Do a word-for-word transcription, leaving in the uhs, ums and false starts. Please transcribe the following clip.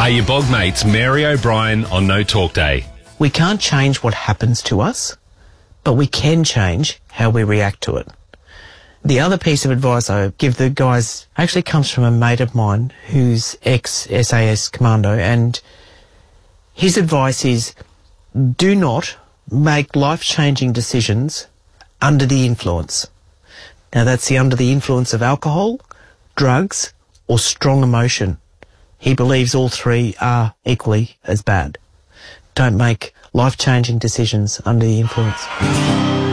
Are your bog mates Mary O'Brien on No Talk Day? We can't change what happens to us, but we can change how we react to it. The other piece of advice I give the guys actually comes from a mate of mine who's ex-S A S commando, and his advice is do not make life-changing decisions under the influence. Now that's the under the influence of alcohol, drugs, or strong emotion. He believes all three are equally as bad. Don't make life-changing decisions under the influence.